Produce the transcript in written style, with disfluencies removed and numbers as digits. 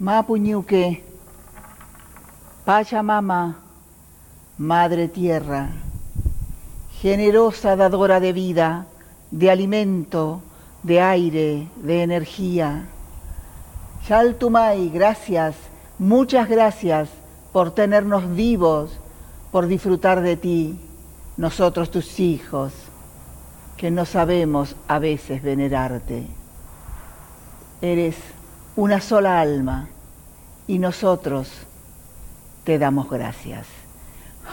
Mapuñuque, Pachamama, Madre Tierra, generosa dadora de vida, de alimento, de aire, de energía. Chaltumay, gracias, muchas gracias por tenernos vivos, por disfrutar de ti, nosotros tus hijos, que no sabemos a veces venerarte. Eres una sola alma y nosotros te damos gracias.